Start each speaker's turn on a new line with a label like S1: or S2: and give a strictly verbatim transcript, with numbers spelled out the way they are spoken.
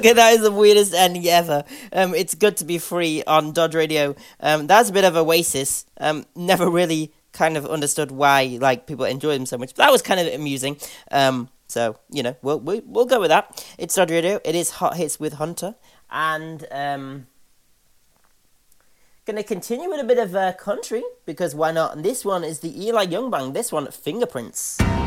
S1: Okay, that is the weirdest ending ever. Um, it's good to be free on Dodge Radio. Um, that's a bit of Oasis. Um, never really kind of understood why like people enjoy them so much. But that was kind of amusing. Um, so you know, we'll we, we'll go with that. It's Dodge Radio. It is Hot Hits with Hunter, and um, gonna continue with a bit of uh, country because why not? And this one is the Eli Young Band. This one, Fingerprints.